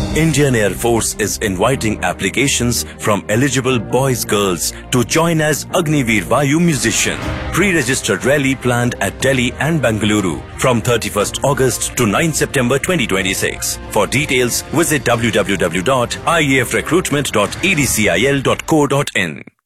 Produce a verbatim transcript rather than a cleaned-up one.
Indian Air Force is inviting applications from eligible boys girls to join as Agniveer Vayu musician. Pre-registered rally planned at Delhi and Bengaluru from thirty-first August to ninth September twenty twenty-six. For details, visit w w w dot i a f recruitment dot e d c i l dot co dot in.